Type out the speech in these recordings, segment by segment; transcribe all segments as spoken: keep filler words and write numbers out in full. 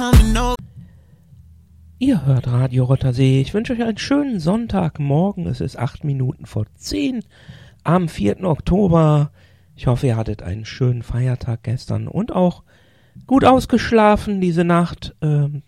Ihr hört Radio Rottersee. Ich wünsche euch einen schönen Sonntagmorgen. Es ist acht Minuten vor zehn am vierten Oktober. Ich hoffe, ihr hattet einen schönen Feiertag gestern und auch gut ausgeschlafen diese Nacht. Ähm,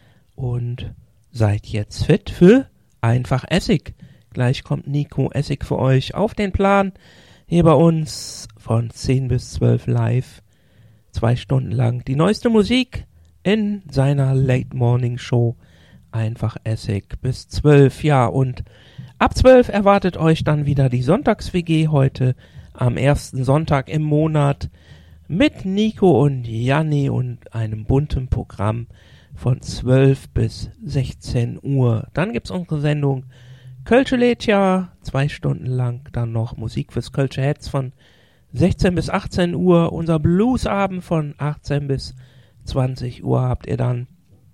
und seid jetzt fit für Einfach Essig. Gleich kommt Nico Essig für euch auf den Plan. Hier bei uns von zehn bis zwölf live. Zwei Stunden lang die neueste Musik in seiner Late Morning Show. Einfach Essig bis zwölf, ja, und ab zwölf erwartet euch dann wieder die Sonntags-W G heute am ersten Sonntag im Monat mit Nico und Janni und einem bunten Programm von zwölf bis sechzehn Uhr. Dann gibt's unsere Sendung Kölsche Lädja, zwei Stunden lang, dann noch Musik fürs Kölsche Hetz von sechzehn bis achtzehn Uhr, unser Bluesabend von achtzehn bis zwanzig Uhr habt ihr dann.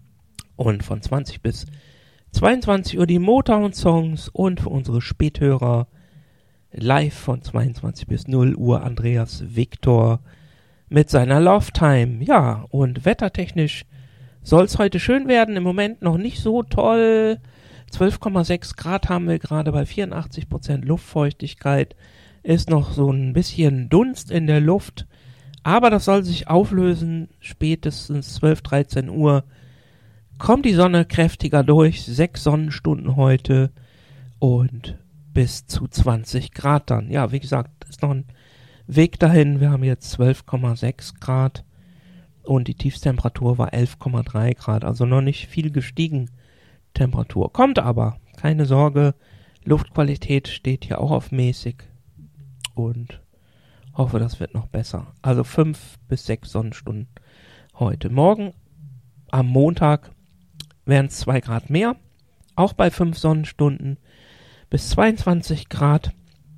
Und von zwanzig bis zweiundzwanzig Uhr die Motown-Songs und für unsere Späthörer live von zweiundzwanzig bis null Uhr Andreas Victor mit seiner Love Time. Ja, und wettertechnisch soll es heute schön werden. Im Moment noch nicht so toll. zwölf Komma sechs Grad haben wir gerade bei vierundachtzig Prozent Luftfeuchtigkeit. Ist noch so ein bisschen Dunst in der Luft. Aber das soll sich auflösen. Spätestens zwölf, dreizehn Uhr kommt die Sonne kräftiger durch, sechs Sonnenstunden heute und bis zu zwanzig Grad dann. Ja, wie gesagt, ist noch ein Weg dahin. Wir haben jetzt zwölf Komma sechs Grad und die Tiefstemperatur war elf Komma drei Grad, also noch nicht viel gestiegen Temperatur. Kommt aber, keine Sorge, Luftqualität steht hier auch auf mäßig und hoffe, das wird noch besser. Also fünf bis sechs Sonnenstunden heute. Morgen am Montag wären es zwei Grad mehr, auch bei fünf Sonnenstunden bis zweiundzwanzig Grad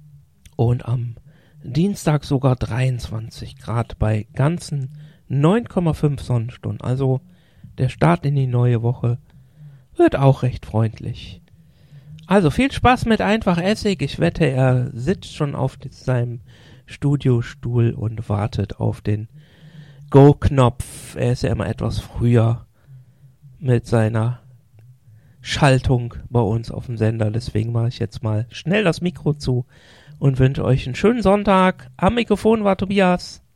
und am Dienstag sogar dreiundzwanzig Grad bei ganzen neun Komma fünf Sonnenstunden. Also der Start in die neue Woche wird auch recht freundlich. Also viel Spaß mit Einfach Essig. Ich wette, er sitzt schon auf seinem Studiostuhl und wartet auf den Go-Knopf. Er ist ja immer etwas früher mit seiner Schaltung bei uns auf dem Sender. Deswegen mache ich jetzt mal schnell das Mikro zu und wünsche euch einen schönen Sonntag. Am Mikrofon war Tobias.